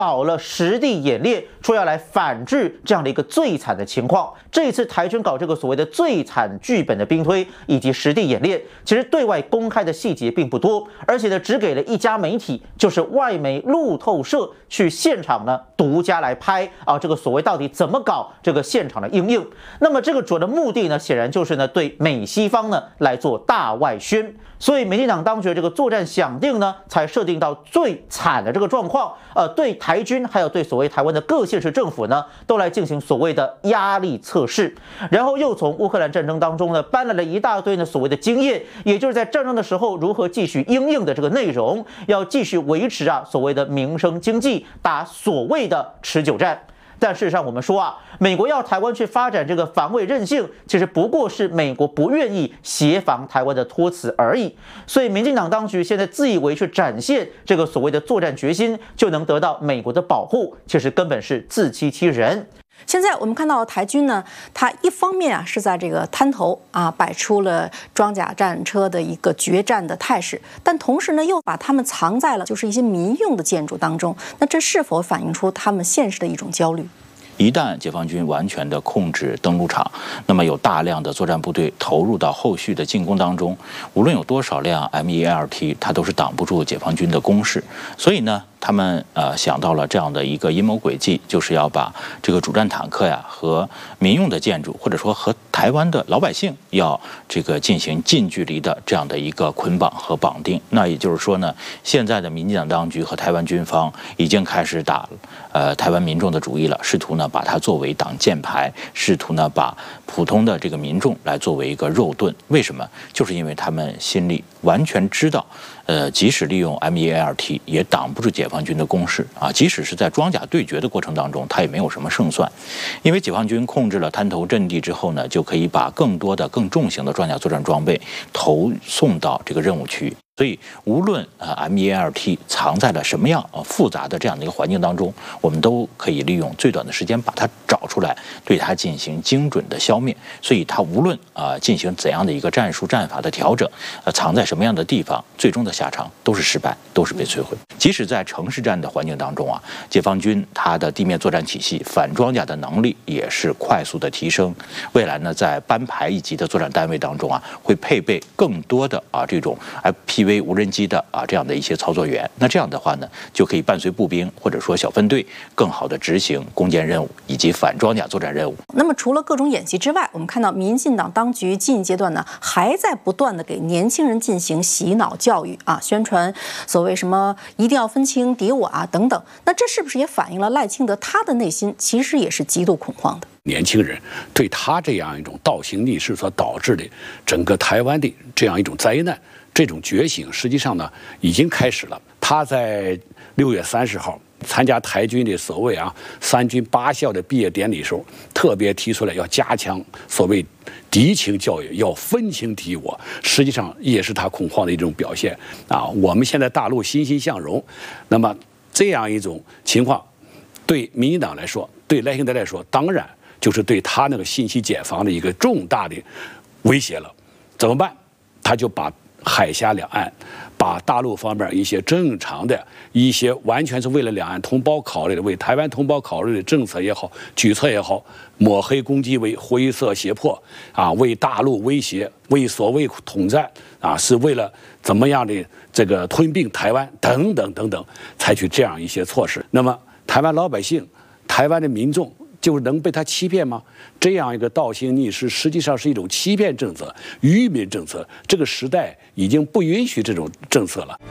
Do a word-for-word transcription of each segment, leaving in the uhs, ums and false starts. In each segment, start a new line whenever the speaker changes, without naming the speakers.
搞了实地演练，说要来反制这样的一个最惨的情况。这一次台军搞这个所谓的最惨剧本的兵推以及实地演练，其实对外公开的细节并不多，而且呢，只给了一家媒体，就是外媒路透社去现场呢独家来拍啊，这个所谓到底怎么搞这个现场的应用。那么这个主要的目的呢，显然就是呢对美西方呢来做大外宣。所以民进党当局的这个作战想定呢，才设定到最惨的这个状况，呃，对台军还有对所谓台湾的各县市政府呢，都来进行所谓的压力测试，然后又从乌克兰战争当中呢，搬来了一大堆呢所谓的经验，也就是在战争的时候如何继续因应的这个内容，要继续维持啊所谓的民生经济，打所谓的持久战。但事实上，我们说啊，美国要台湾去发展这个防卫韧性，其实不过是美国不愿意协防台湾的托词而已。所以，民进党当局现在自以为去展现这个所谓的作战决心，就能得到美国的保护，其实根本是自欺欺人。
现在我们看到台军呢，它一方面啊是在这个滩头啊摆出了装甲战车的一个决战的态势，但同时呢又把他们藏在了就是一些民用的建筑当中。那这是否反映出他们现实的一种焦虑？
一旦解放军完全的控制登陆场，那么有大量的作战部队投入到后续的进攻当中，无论有多少辆 M 一 A R T， 它都是挡不住解放军的攻势。所以呢，他们呃想到了这样的一个阴谋诡计，就是要把这个主战坦克呀和民用的建筑，或者说和台湾的老百姓要这个进行近距离的这样的一个捆绑和绑定。那也就是说呢，现在的民进党当局和台湾军方已经开始打呃台湾民众的主意了，试图呢把它作为挡箭牌，试图呢把普通的这个民众来作为一个肉盾。为什么？就是因为他们心里完全知道，呃，即使利用 M 一 A R T 也挡不住解放军的攻势啊！即使是在装甲对决的过程当中，他也没有什么胜算，因为解放军控制了滩头阵地之后呢，就可以把更多的、更重型的装甲作战装备投送到这个任务区域。所以，无论呃 M 一 A R T 藏在了什么样呃复杂的这样的一个环境当中，我们都可以利用最短的时间把它找出来，对它进行精准的消灭。所以，它无论啊、呃、进行怎样的一个战术战法的调整，呃藏在什么样的地方，最终的下场都是失败，都是被摧毁。即使在城市战的环境当中啊，解放军它的地面作战体系反装甲的能力也是快速的提升。未来呢，在班排一级的作战单位当中啊，会配备更多的啊这种 F P V 无人机的啊这样的一些操作员。那这样的话呢，就可以伴随步兵或者说小分队更好的执行攻坚任务以及反装甲作战任务。
那么除了各种演习之外，我们看到民进党当局近阶段呢，还在不断的给年轻人进行洗脑教育啊，宣传所谓什么一定要分清敌我啊等等。那这是不是也反映了赖清德他的内心其实也是极度恐慌的？
年轻人对他这样一种倒行逆施所导致的整个台湾的这样一种灾难，这种觉醒实际上呢已经开始了。他在六月三十号参加台军的所谓啊三军八校的毕业典礼时候，特别提出来要加强所谓敌情教育，要分清敌我，实际上也是他恐慌的一种表现啊。我们现在大陆欣欣向荣，那么这样一种情况，对民进党来说，对赖清德来说，当然就是对他那个信息茧房的一个重大的威胁了。怎么办？他就把海峡两岸，把大陆方面一些正常的一些完全是为了两岸同胞考虑的、为台湾同胞考虑的政策也好、举措也好，抹黑攻击为灰色胁迫啊，为大陆威胁，为所谓统战啊，是为了怎么样的这个吞并台湾等等等等，采取这样一些措施。那么台湾老百姓、台湾的民众就能被他欺骗吗？这样一个倒行逆施，实际上是一种欺骗政策、愚民政策。这个时代已经不允许这种政策了。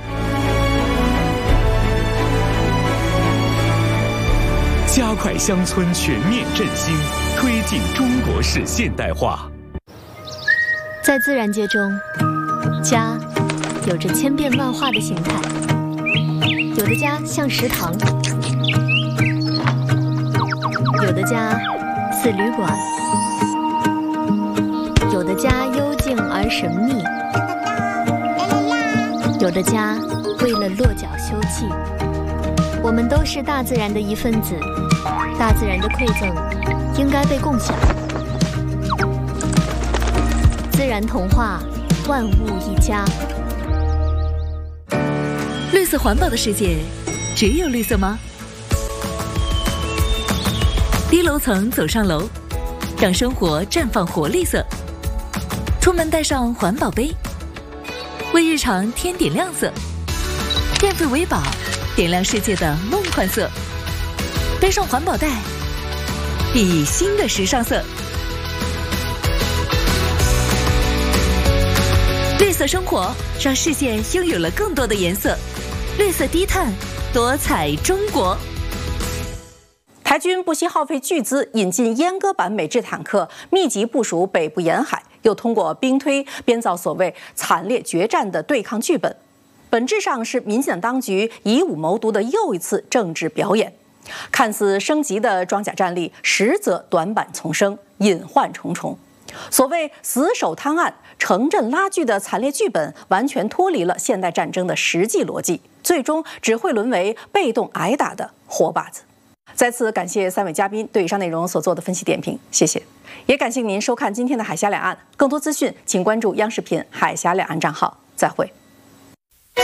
加快乡村全面振兴，推进中国式现代化。
在自然界中，家有着千变万化的形态，有的家像食堂，有的家似旅馆，有的家幽静而神秘，有的家为了落脚休憩。我们都是大自然的一份子，大自然的馈赠应该被共享。自然童话，万物一家。
绿色环保的世界，只有绿色吗？ 低楼层走上楼，让生活绽放活力色。出门带上环保杯，为日常添点亮色。电费为宝，点亮世界的梦幻色。背上环保袋，熠熠新的时尚色。绿色生活，让世界拥有了更多的颜色。绿色低碳，多彩中国。
台军不惜耗费巨资引进阉割版美制坦克，密集部署北部沿海，又通过兵推编造所谓惨烈决战的对抗剧本，本质上是民进党当局以武谋独的又一次政治表演。看似升级的装甲战力，实则短板丛生，隐患重重。所谓死守滩岸、城镇拉锯的惨烈剧本，完全脱离了现代战争的实际逻辑，最终只会沦为被动挨打的活靶子。再次感谢三位嘉宾对以上内容所做的分析点评，谢谢。也感谢您收看今天的海峡两岸，更多资讯请关注央视频海峡两岸账号。再会。